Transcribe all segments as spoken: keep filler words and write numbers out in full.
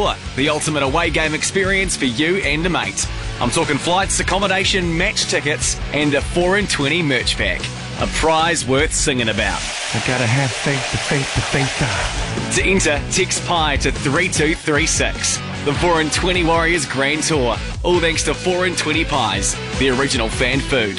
Tour, the ultimate away game experience for you and a mate. I'm talking flights, accommodation, match tickets, and a four in twenty merch pack. A prize worth singing about. I gotta have faith, the faith, the faith. To enter, text PIE to three two three six. The four in twenty Warriors Grand Tour. All thanks to four in twenty Pies, the original fan food.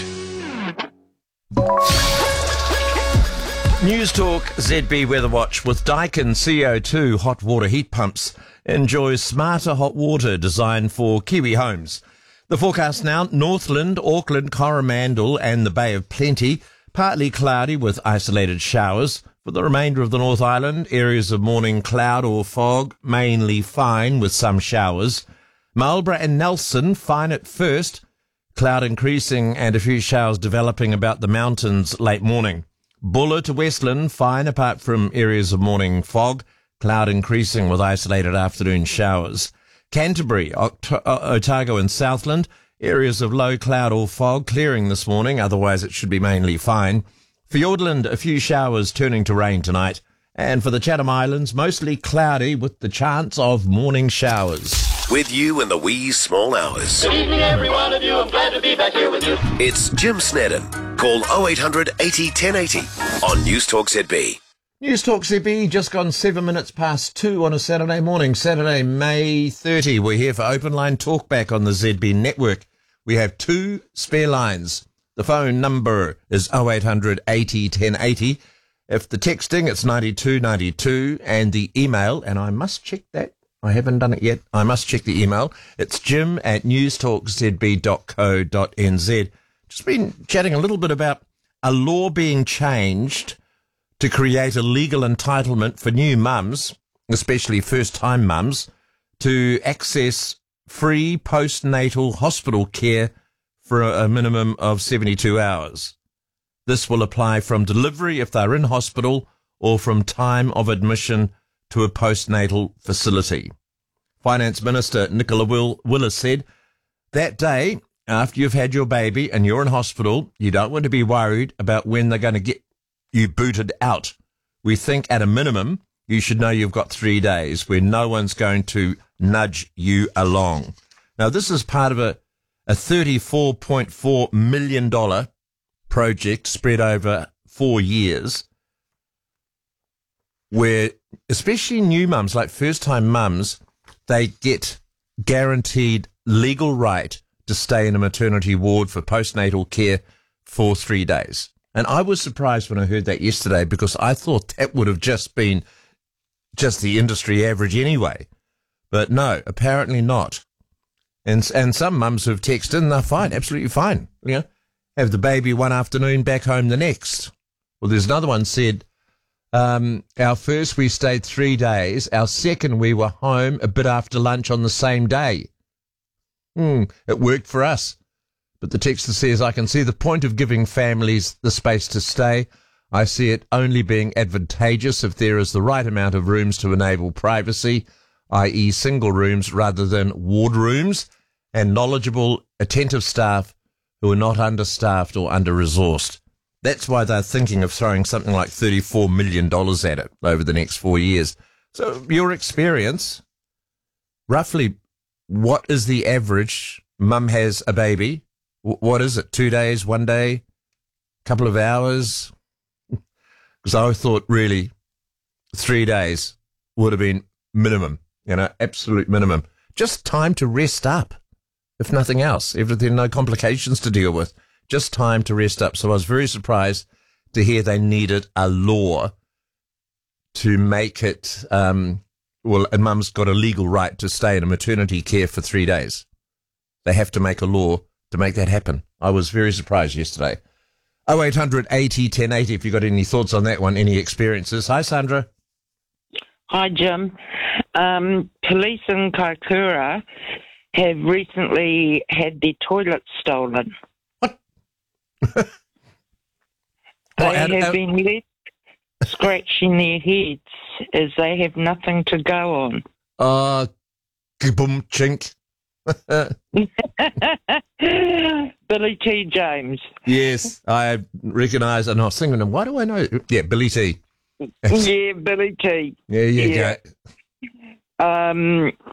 News Talk Z B Weather Watch with Daikin C O two hot water heat pumps. Enjoy smarter hot water designed for Kiwi homes. The forecast now, Northland, Auckland, Coromandel and the Bay of Plenty. Partly cloudy with isolated showers. For the remainder of the North Island, areas of morning cloud or fog, mainly fine with some showers. Marlborough and Nelson, fine at first. Cloud increasing and a few showers developing about the mountains late morning. Buller to Westland, fine apart from areas of morning fog. Cloud increasing with isolated afternoon showers. Canterbury, Oct- Otago and Southland, areas of low cloud or fog clearing this morning, otherwise it should be mainly fine. Fiordland, a few showers turning to rain tonight. And for the Chatham Islands, mostly cloudy with the chance of morning showers. With you in the wee small hours. Good evening, every one of you. I'm glad to be back here with you. It's Jim Snedden. Call oh eight hundred eighty ten eighty on News Talk Z B. News Talk Z B, just gone seven minutes past two on a Saturday morning, Saturday, May thirtieth. We're here for Open Line Talkback on the Z B network. We have two spare lines. The phone number is oh eight hundred eighty ten eighty. If the texting, it's ninety-two ninety-two. And the email, and I must check that. I haven't done it yet. I must check the email. It's jim at newstalkzb dot co dot n z. Just been chatting a little bit about a law being changed to create a legal entitlement for new mums, especially first-time mums, to access free postnatal hospital care for a minimum of seventy-two hours. This will apply from delivery if they're in hospital or from time of admission to a postnatal facility. Finance Minister Nicola Will- Willis said, that day, after you've had your baby and you're in hospital, you don't want to be worried about when they're going to get you booted out. We think at a minimum, you should know you've got three days where no one's going to nudge you along. Now, this is part of a, a thirty-four point four million dollars project spread over four years where especially new mums, like first-time mums, they get guaranteed legal right to stay in a maternity ward for postnatal care for three days. And I was surprised when I heard that yesterday because I thought that would have just been just the industry average anyway. But no, apparently not. And and some mums who've texted in, they're fine, absolutely fine. You know, have the baby one afternoon, back home the next. Well, there's another one said, um, our first we stayed three days. Our second we were home a bit after lunch on the same day. Hmm, it worked for us. But the texter says, I can see the point of giving families the space to stay. I see it only being advantageous if there is the right amount of rooms to enable privacy, that is single rooms rather than ward rooms, and knowledgeable, attentive staff who are not understaffed or under-resourced. That's why they're thinking of throwing something like thirty-four million dollars at it over the next four years. So your experience, roughly, what is the average? Mum has a baby. What is it? Two days, one day, couple of hours? Because I thought really three days would have been minimum, you know, absolute minimum. Just time to rest up, if nothing else. Everything, no complications to deal with. Just time to rest up. So I was very surprised to hear they needed a law to make it, um, well, and mum's got a legal right to stay in a maternity care for three days. They have to make a law to make that happen. I was very surprised yesterday. oh eight hundred eighty ten eighty if you've got any thoughts on that one, any experiences. Hi, Sandra. Hi, Jim. Um, police in Kaikoura have recently had their toilets stolen. What? They Oh, and- have and- been left scratching their heads as they have nothing to go on. Uh, boom, chink. Billy T. James. Yes, I recognise, and I was thinking, why do I know? Yeah, Billy T. Yeah, Billy T. Yeah, yeah, Yeah. yeah. Um,